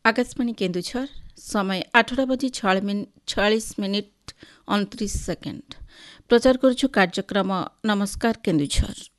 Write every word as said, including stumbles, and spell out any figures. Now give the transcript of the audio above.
आकाशवाणी केन्दुझर समय आठटा बजी छयालीस मिनिट उनतीस सेकेंड प्रचार करुछु कार्यक्रम नमस्कार केन्दुझर।